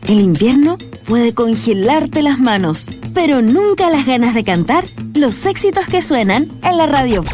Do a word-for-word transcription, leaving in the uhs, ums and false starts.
El invierno puede congelarte las manos, pero nunca las ganas de cantar los éxitos que suenan en la radio.